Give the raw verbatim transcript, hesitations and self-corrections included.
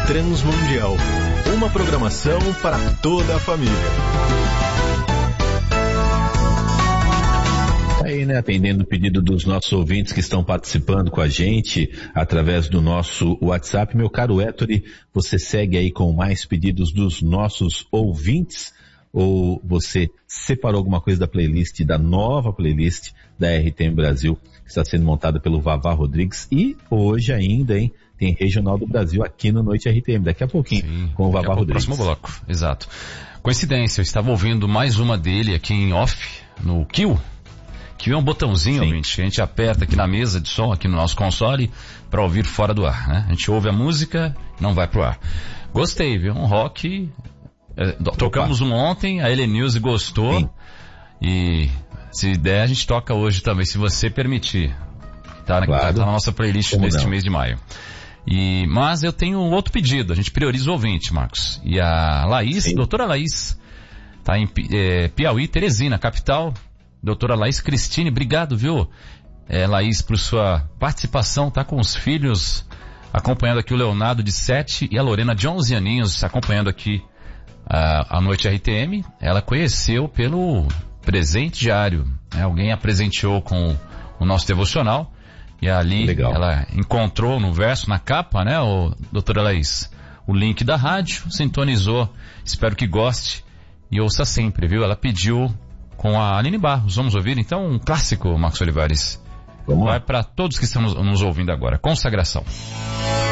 Transmundial. Uma programação para toda a família. Aí, né, atendendo o pedido dos nossos ouvintes que estão participando com a gente através do nosso WhatsApp. Meu caro Ettore, você segue aí com mais pedidos dos nossos ouvintes? Ou você separou alguma coisa da playlist, da nova playlist da R T M Brasil, que está sendo montada pelo Vavá Rodrigues? E hoje ainda, hein, tem Regional do Brasil aqui no Noite R T M, daqui a pouquinho, sim, com o Vavá Rodrigues. Próximo bloco, exato. Coincidência, eu estava ouvindo mais uma dele aqui em off, no Kill. Que é um botãozinho, ouvinte, que a gente aperta aqui na mesa de som, aqui no nosso console, para ouvir fora do ar, né? A gente ouve a música, não vai pro ar. Gostei, viu? Um rock. É, tocamos um ontem, a Helenilze gostou. Sim. E se der, a gente toca hoje também, se você permitir. Tá, na, claro. Tá na nossa playlist Como neste não? mês de maio. E, mas eu tenho um outro pedido, a gente prioriza o ouvinte, Marcos. E a Laís, Sim. doutora Laís, tá em é, Piauí, Teresina, capital. Doutora Laís Cristine, obrigado, viu, é, Laís, por sua participação, tá com os filhos, acompanhando aqui o Leonardo de sete e a Lorena de onze aninhos, acompanhando aqui a, a Noite R T M. Ela conheceu pelo presente diário, né? Alguém a presenteou com o nosso devocional, e ali Legal. Ela encontrou no verso, na capa, né, o, doutora Laís, o link da rádio, sintonizou, espero que goste e ouça sempre, viu, ela pediu com a Aline Barros. Vamos ouvir então um clássico, Marcos Olivares. Vamos Vai para todos que estão nos, nos ouvindo agora. Consagração.